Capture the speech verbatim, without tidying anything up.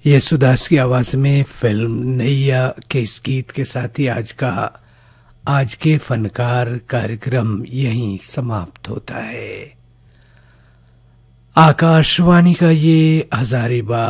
येसुदास की आवाज में फिल्म नैया के इस गीत के साथ ही आज का आज के फनकार कार्यक्रम यहीं समाप्त होता है। आकाशवाणी का ये हजारीबाग